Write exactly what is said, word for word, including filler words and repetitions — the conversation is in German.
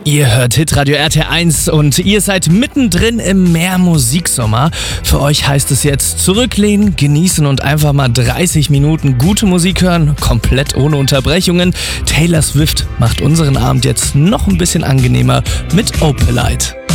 Ihr hört Hitradio R T eins und ihr seid mittendrin im Mehrmusiksommer. Für euch heißt es jetzt zurücklehnen, genießen und einfach mal dreißig Minuten gute Musik hören, komplett ohne Unterbrechungen. Taylor Swift macht unseren Abend jetzt noch ein bisschen angenehmer mit Opalite.